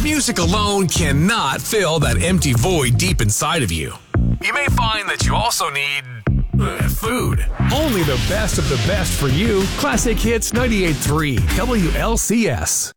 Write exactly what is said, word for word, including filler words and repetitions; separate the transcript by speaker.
Speaker 1: Music alone cannot fill that empty void deep inside of you. You may find that you also need uh, food. Only the best of the best for you. Classic Hits ninety-eight point three W L C S.